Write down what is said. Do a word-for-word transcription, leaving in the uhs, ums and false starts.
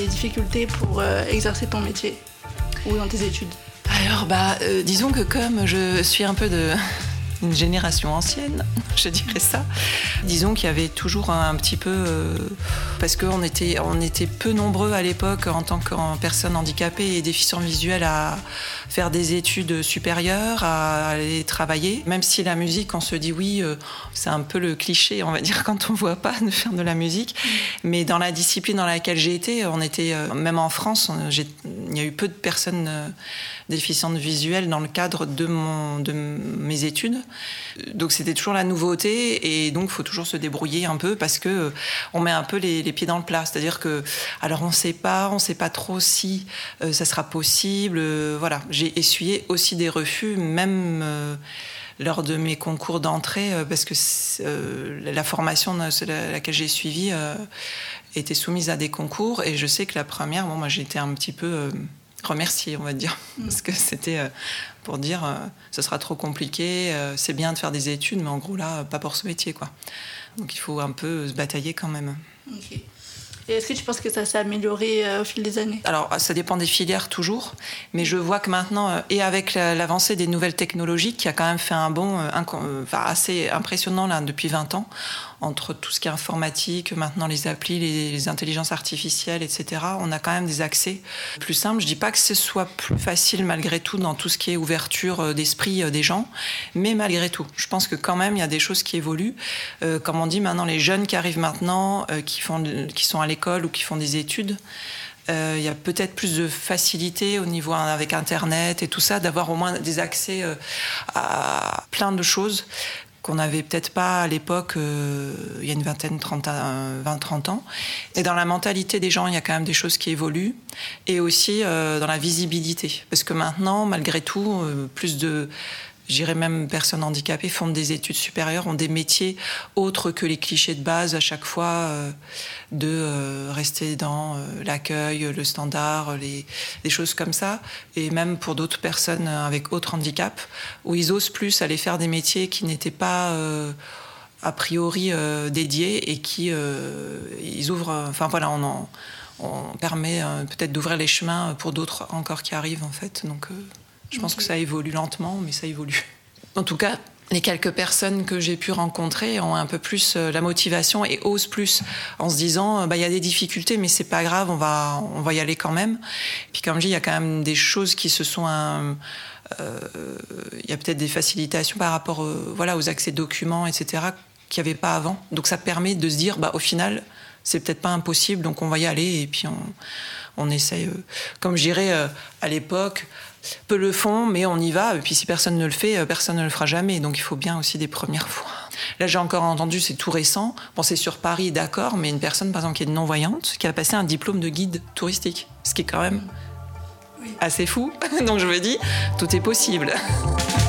difficultés pour euh, exercer ton métier ou dans tes études? Alors, bah, euh, disons que comme je suis un peu de... une génération ancienne, je dirais ça. Disons qu'il y avait toujours un, un petit peu... Euh, parce qu'on était, on était peu nombreux à l'époque en tant que personnes handicapées et déficients visuels à faire des études supérieures, à aller travailler. Même si la musique, on se dit oui, euh, c'est un peu le cliché, on va dire, quand on ne voit pas de faire de la musique. Mais dans la discipline dans laquelle j'ai été, on était, euh, même en France, on, j'ai, il y a eu peu de personnes euh, déficientes visuelles dans le cadre de, mon, de mes études. Donc c'était toujours la nouveauté et donc il faut toujours se débrouiller un peu parce que euh, on met un peu les, les pieds dans le plat. C'est-à-dire que, alors on ne sait pas, on ne sait pas trop si euh, ça sera possible. Euh, voilà, j'ai essuyé aussi des refus, même euh, lors de mes concours d'entrée, euh, parce que euh, la formation à laquelle j'ai suivi euh, était soumise à des concours et je sais que la première, bon, moi j'ai été un petit peu euh, remerciée, on va dire, parce que c'était euh, pour dire euh, ce sera trop compliqué, euh, c'est bien de faire des études, mais en gros là, pas pour ce métier, quoi. Donc il faut un peu se batailler quand même. Ok. Et est-ce que tu penses que ça s'est amélioré euh, au fil des années? Alors, ça dépend des filières toujours, mais je vois que maintenant, euh, et avec la, l'avancée des nouvelles technologies, qui a quand même fait un bond euh, inco- euh, enfin, assez impressionnant là, depuis vingt ans, entre tout ce qui est informatique, maintenant les applis, les, les intelligences artificielles, et cetera, on a quand même des accès plus simples. Je ne dis pas que ce soit plus facile malgré tout dans tout ce qui est ouverture d'esprit des gens, mais malgré tout, je pense que quand même, il y a des choses qui évoluent. Euh, comme on dit maintenant, les jeunes qui arrivent maintenant, euh, qui, font, qui sont à l'école ou qui font des études, euh, il y a peut-être plus de facilité au niveau avec Internet et tout ça, d'avoir au moins des accès euh, à plein de choses qu'on n'avait peut-être pas à l'époque, euh, il y a une vingtaine, trente, vingt, trente ans. Et dans la mentalité des gens, il y a quand même des choses qui évoluent. Et aussi euh, dans la visibilité. Parce que maintenant, malgré tout, euh, plus de... J'irais même personnes handicapées font des études supérieures, ont des métiers autres que les clichés de base à chaque fois, euh, de euh, rester dans euh, l'accueil, le standard, les, des choses comme ça. Et même pour d'autres personnes avec autres handicaps, où ils osent plus aller faire des métiers qui n'étaient pas euh, a priori euh, dédiés et qui euh, ils ouvrent. Enfin voilà, on en, on permet euh, peut-être d'ouvrir les chemins pour d'autres encore qui arrivent en fait. Donc euh, je pense okay. que ça évolue lentement, mais ça évolue. En tout cas, les quelques personnes que j'ai pu rencontrer ont un peu plus la motivation et osent plus en se disant bah, y a des difficultés, mais c'est pas grave, on va, on va y aller quand même. Puis comme je dis, il y a quand même des choses qui se sont... Un, euh, y a peut-être des facilitations par rapport euh, voilà, aux accès documents, et cetera, qu'il n'y avait pas avant. Donc ça permet de se dire, bah, au final, c'est peut-être pas impossible, donc on va y aller et puis on, on essaye. Euh, comme je dirais euh, à l'époque... Peu le font, mais on y va. Et puis si personne ne le fait, personne ne le fera jamais. Donc il faut bien aussi des premières fois. Là, j'ai encore entendu, c'est tout récent. Bon, c'est sur Paris, d'accord, mais une personne, par exemple, qui est non-voyante, qui a passé un diplôme de guide touristique. Ce qui est quand même assez fou. Donc je me dis, tout est possible.